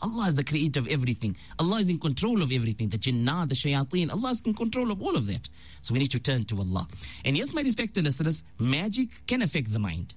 Allah is the creator of everything. Allah is in control of everything. The jinnah, the shayateen, Allah is in control of all of that. So we need to turn to Allah. And yes, my respected listeners, magic can affect the mind.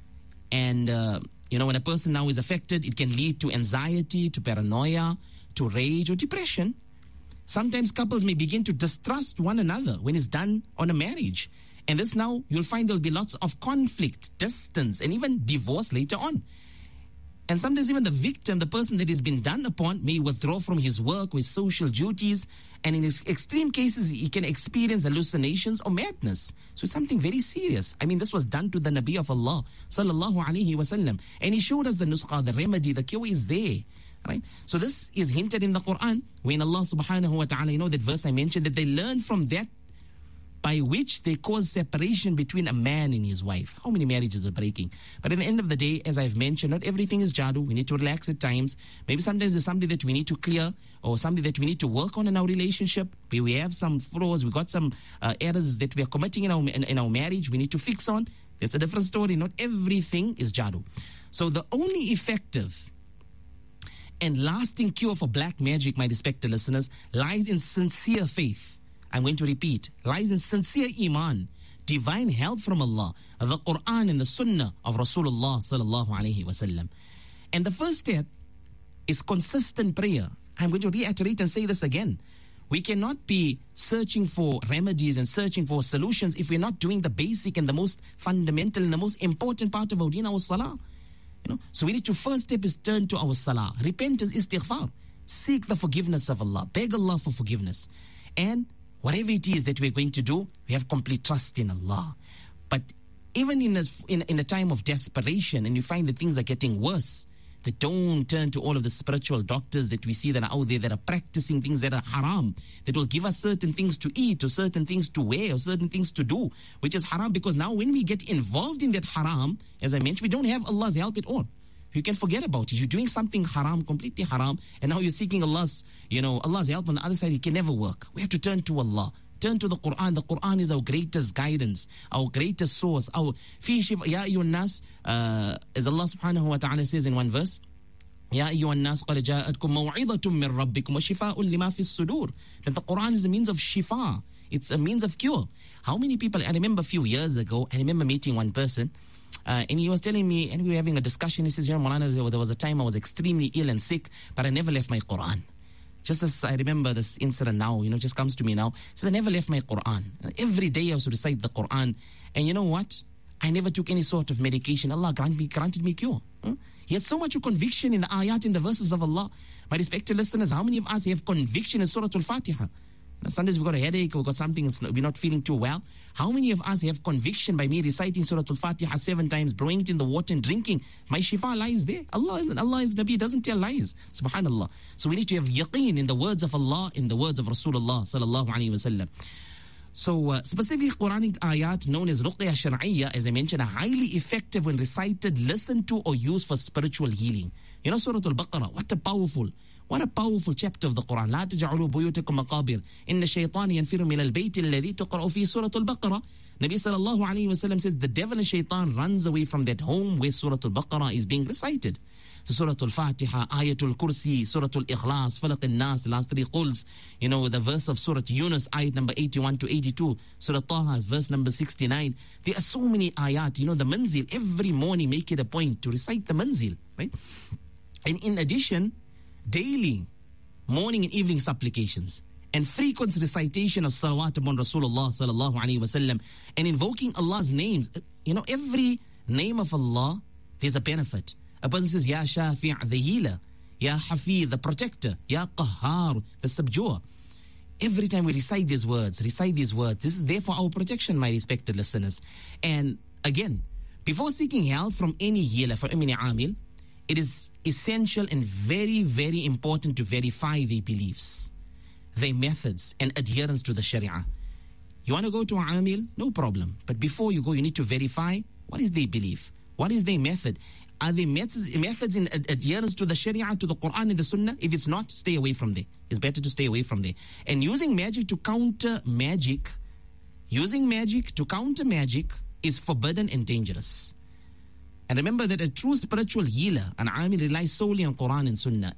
And, when a person now is affected, it can lead to anxiety, to paranoia, to rage or depression. Sometimes couples may begin to distrust one another when it's done on a marriage. And this now, you'll find there'll be lots of conflict, distance, and even divorce later on. And sometimes even the victim, the person that has been done upon, may withdraw from his work or his social duties. And in extreme cases, he can experience hallucinations or madness. So it's something very serious. I mean, this was done to the Nabi of Allah, sallallahu alaihi wasallam. And he showed us the nusqa, the remedy, the cure is there. Right? So this is hinted in the Quran when Allah subhanahu wa ta'ala, that verse I mentioned, that they learn from that by which they cause separation between a man and his wife. How many marriages are breaking? But at the end of the day, as I've mentioned, not everything is jadoo. We need to relax at times. Maybe sometimes there's something that we need to clear or something that we need to work on in our relationship. We have some flaws, we got some errors that we are committing in our marriage we need to fix on. That's a different story. Not everything is jadoo. So the only effective and lasting cure for black magic, my respected listeners, lies in sincere faith. I'm going to repeat, lies in sincere iman, divine help from Allah, the Quran and the Sunnah of Rasulullah sallallahu alaihi wasallam. And the first step is consistent prayer. I'm going to reiterate and say this again. We cannot be searching for remedies and searching for solutions if we're not doing the basic and the most fundamental and the most important part of our deen, our salah. So we need to, first step is turn to our salah. Repentance, istighfar. Seek the forgiveness of Allah. Beg Allah for forgiveness. And whatever it is that we're going to do, we have complete trust in Allah. But even in a time of desperation, and you find that things are getting worse, that don't turn to all of the spiritual doctors that we see that are out there that are practicing things that are haram, that will give us certain things to eat or certain things to wear or certain things to do, which is haram, because now when we get involved in that haram, as I mentioned, we don't have Allah's help at all. You can forget about it. You're doing something haram, completely haram, and now you're seeking Allah's help on the other side. It can never work. We have to turn to Allah. Turn to the Quran. The Quran is our greatest guidance, our greatest source. Our Ya ayyuhan nas, as Allah subhanahu wa ta'ala says in one verse, Ya ayyuhan nas qad ja'atkum maw'idatun min rabbikum wa shifa'un lima fi as-sudur. That the Quran is a means of shifa. It's a means of cure. How many people, I remember a few years ago, I remember meeting one person, and he was telling me, and we were having a discussion, he says, Maulana, there was a time I was extremely ill and sick, but I never left my Quran. Just as I remember this incident now, just comes to me now. He says, I never left my Quran. Every day I was to recite the Quran. And you know what? I never took any sort of medication. Allah granted me cure. He had so much conviction in the ayat, in the verses of Allah. My respected listeners, how many of us have conviction in Surah Al-Fatiha? Sometimes we've got a headache, we've got something, we're not feeling too well. How many of us have conviction by me reciting Surah Al-Fatiha 7 times, blowing it in the water and drinking? My shifa lies there. Allah is Nabi, doesn't tell lies. Subhanallah. So we need to have yaqeen in the words of Allah, in the words of Rasulullah sallallahu alaihi wasallam. So specific Quranic ayat known as Ruqya Shar'iyya, as I mentioned, are highly effective when recited, listened to, or used for spiritual healing. Surah Al-Baqarah, what a powerful chapter of the Quran. لا تجعلوا بيوتكم مقابر إن الشيطان ينفر من البيت الذي تقرأ فيه سورة البقرة. Nabi sallallahu alayhi wa sallam says the devil and shaitan runs away from that home where Surah Al-Baqarah is being recited. So Surah Al-Fatiha, Ayatul Kursi, Surah Al-Ikhlas, Falaq al-Nas, the last 3 quls, the verse of Surah Yunus, ayat number 81 to 82, Surah Taha, verse number 69. There are so many ayat, the manzil, every morning make it a point to recite the manzil, right? And in addition, daily, morning and evening supplications and frequent recitation of salawat upon Rasulullah sallallahu alaihi wasallam and invoking Allah's names. Every name of Allah, there's a benefit. A person says, Ya Shafi' the healer, Ya Hafiz the protector, Ya Qahhar the subduer. Every time we recite these words, this is there for our protection, my respected listeners. And again, before seeking help from any healer, from any amil, it is essential and very, very important to verify their beliefs, their methods, and adherence to the Sharia. You want to go to an amil? No problem. But before you go, you need to verify what is their belief, what is their method. Are there methods in adherence to the Sharia, to the Quran and the Sunnah? If it's not, stay away from there. It's better to stay away from there. And using magic to counter magic, is forbidden and dangerous. And remember that a true spiritual healer, an amil, relies solely on Quran and Sunnah.